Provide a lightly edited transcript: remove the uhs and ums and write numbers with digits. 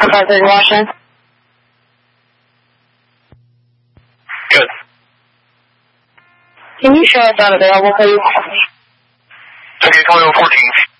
For 530 Washington. Good. Can you show us not available, please? Okay, 2014.